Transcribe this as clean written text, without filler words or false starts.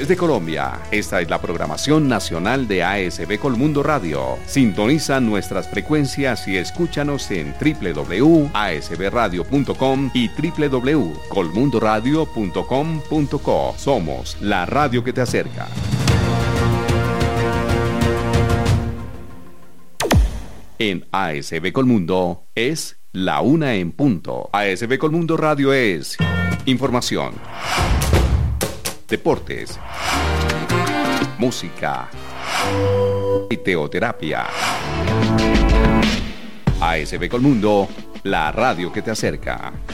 Desde Colombia, esta es la programación nacional de ASB Colmundo Radio. Sintoniza nuestras frecuencias y escúchanos en www.asbradio.com y www.colmundoradio.com.co. Somos la radio que te acerca. En ASB Colmundo es la 1 en punto. ASB Colmundo Radio es información, deportes, música y teoterapia. ASB Colmundo, la radio que te acerca.